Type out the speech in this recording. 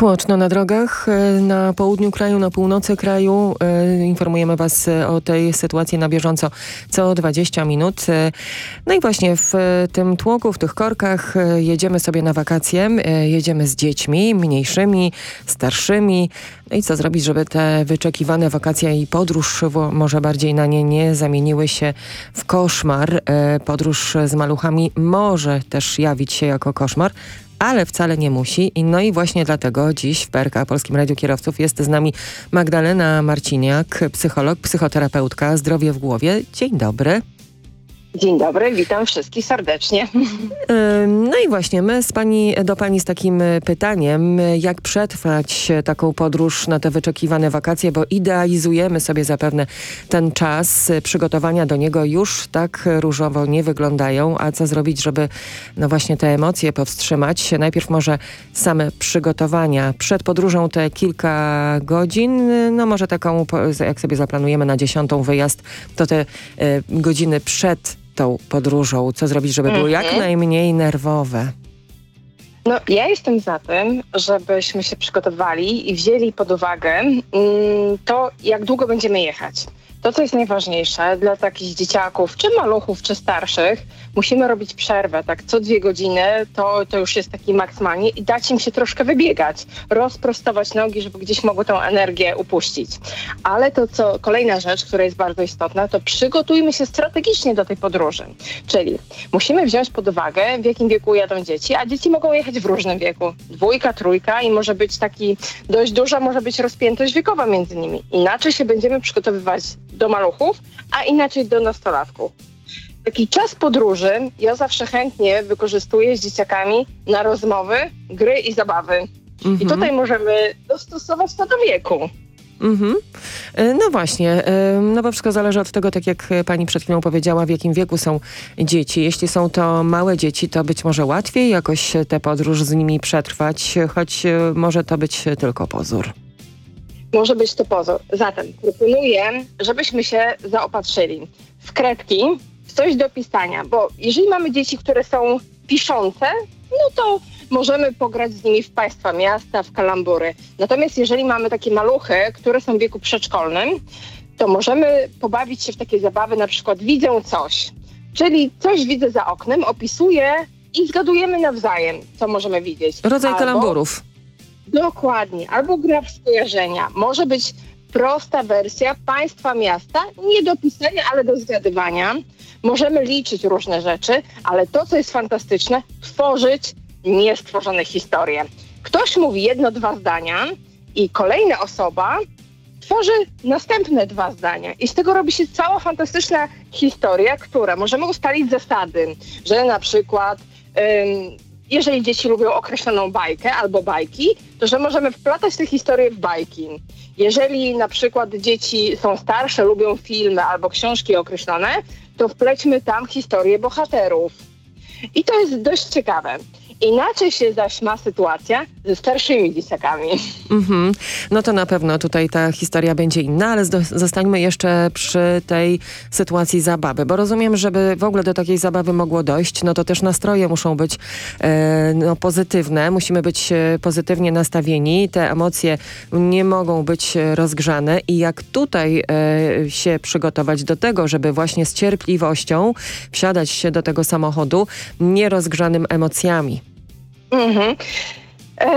Tłoczno na drogach, na południu kraju, na północy kraju. Informujemy Was o tej sytuacji na bieżąco co 20 minut. No i właśnie w tym tłoku, w tych korkach jedziemy sobie na wakacje. Jedziemy z dziećmi, mniejszymi, starszymi. No i co zrobić, żeby te wyczekiwane wakacje i podróż może bardziej na nie zamieniły się w koszmar. Podróż z maluchami może też jawić się jako koszmar, ale wcale nie musi. No i właśnie dlatego dziś w PRK, Polskim Radiu Kierowców, jest z nami Magdalena Marciniak, psycholog, psychoterapeutka, Zdrowie w głowie. Dzień dobry. Dzień dobry, witam wszystkich serdecznie. No i właśnie my do Pani z takim pytaniem, jak przetrwać taką podróż na te wyczekiwane wakacje, bo idealizujemy sobie zapewne ten czas, przygotowania do niego już tak różowo nie wyglądają, a co zrobić, żeby no właśnie te emocje powstrzymać? Najpierw może same przygotowania przed podróżą, te kilka godzin, no może taką, jak sobie zaplanujemy na 10 wyjazd, to te godziny przed tą podróżą, co zrobić, żeby było jak najmniej nerwowe? No, ja jestem za tym, żebyśmy się przygotowali i wzięli pod uwagę to, jak długo będziemy jechać. To, co jest najważniejsze dla takich dzieciaków, czy maluchów, czy starszych, musimy robić przerwę, tak, co 2 godziny, to już jest taki maksymalnie i dać im się troszkę wybiegać, rozprostować nogi, żeby gdzieś mogły tą energię upuścić. Ale kolejna rzecz, która jest bardzo istotna, to przygotujmy się strategicznie do tej podróży. Czyli musimy wziąć pod uwagę, w jakim wieku jadą dzieci, a dzieci mogą jechać w różnym wieku. 2, 3 i może być taki dość duża, może być rozpiętość wiekowa między nimi. Inaczej się będziemy przygotowywać do maluchów, a inaczej do nastolatków. Taki czas podróży ja zawsze chętnie wykorzystuję z dzieciakami na rozmowy, gry i zabawy. I tutaj możemy dostosować to do wieku. No właśnie, no bo wszystko zależy od tego, tak jak pani przed chwilą powiedziała, w jakim wieku są dzieci. Jeśli są to małe dzieci, to być może łatwiej jakoś tę podróż z nimi przetrwać, choć może to być tylko pozór. Może być to pozór. Zatem proponuję, żebyśmy się zaopatrzyli w kredki, w coś do pisania, bo jeżeli mamy dzieci, które są piszące, no to możemy pograć z nimi w państwa miasta, w kalambury. Natomiast jeżeli mamy takie maluchy, które są w wieku przedszkolnym, to możemy pobawić się w takie zabawy, na przykład widzę coś. Czyli coś widzę za oknem, opisuję i zgadujemy nawzajem, co możemy widzieć. Rodzaj kalamburów. Dokładnie. Albo gra w skojarzenia. Może być prosta wersja państwa miasta, nie do pisania, ale do zgadywania. Możemy liczyć różne rzeczy, ale to, co jest fantastyczne, tworzyć niestworzone historie. Ktoś mówi 1-2 zdania i kolejna osoba tworzy następne 2 zdania. I z tego robi się cała fantastyczna historia, która możemy ustalić zasady, że na przykład jeżeli dzieci lubią określoną bajkę albo bajki, to że możemy wplatać te historie w bajki. Jeżeli na przykład dzieci są starsze, lubią filmy albo książki określone, to wplećmy tam historię bohaterów. I to jest dość ciekawe. Inaczej się zaś ma sytuacja ze starszymi dzieciakami. No to na pewno tutaj ta historia będzie inna, ale zostańmy jeszcze przy tej sytuacji zabawy, bo rozumiem, żeby w ogóle do takiej zabawy mogło dojść, no to też nastroje muszą być pozytywne, musimy być pozytywnie nastawieni, te emocje nie mogą być rozgrzane i jak tutaj się przygotować do tego, żeby właśnie z cierpliwością wsiadać się do tego samochodu nierozgrzanym emocjami.